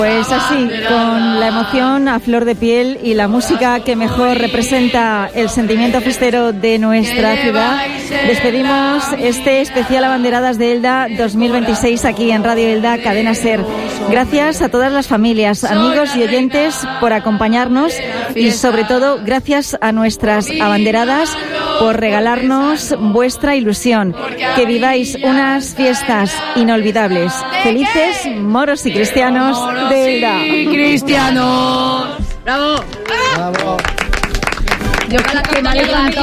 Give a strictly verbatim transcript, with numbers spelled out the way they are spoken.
Pues así, con la emoción a flor de piel y la música que mejor representa el sentimiento fiestero de nuestra ciudad, despedimos este especial Abanderadas de Elda dos mil veintiséis aquí en Radio Elda, Cadena SER. Gracias a todas las familias, amigos y oyentes por acompañarnos y sobre todo gracias a nuestras abanderadas por regalarnos vuestra ilusión. Que viváis unas fiestas inolvidables. Felices moros y cristianos de Elda. ¡Cristianos! ¡Bravo! ¡Bravo! Yo cada que me